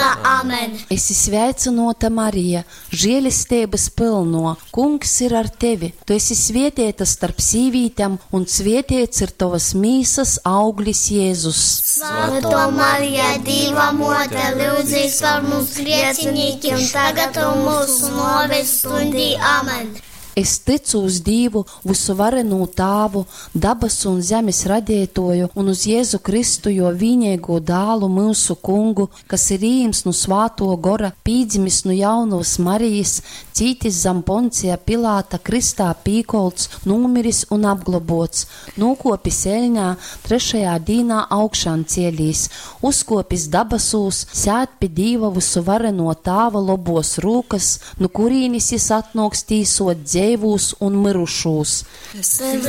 pilna, amen. Esi sveicinota, Marija, žēlistības pilno, Kungs ir ar tevi. Tu esi svētīta starp sīvītēm, un svētīts ir tavas mīsas auglis Jēzus. Svētā Marija, Dieva mote, lūdzīs par mums grēciniekiem, tagad un mūsu nāves stundī, amen. Es ticu uz Dievu, visu varenu Tāvu, dabas un zemes radītoju, un uz Jēzu Kristu, jo vienīgo dālu mūsu Kungu, kas ir īms no Svāto Gora, pīdzimis no jaunos Marijas, cītis zem Poncija Pilāta, kristā pīkolts, numiris un apglobots, nūkopis eļņā, 3. dīnā augšām cielīs, uzkopis dabasūs, sēt pie Dieva visu vareno Tāva lobos rūkas, no kurīnis jis atnoks tīsot dzēvūs un mirušūs.